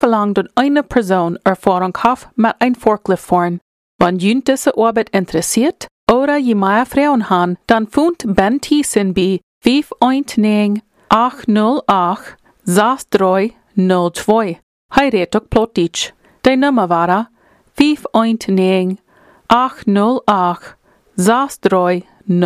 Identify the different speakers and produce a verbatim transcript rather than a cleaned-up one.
Speaker 1: belang don eine Person er voor een kaf met een forklift voeren. Wanneer jullie deze orbit interesseert, oder je meer vragen han, dan fundt Ben Thiessen bij vijf negen acht nul acht zes drie nul twee. Hij redt ook Plotdeutsch. De nummer waren vijf negen acht nul acht zes drie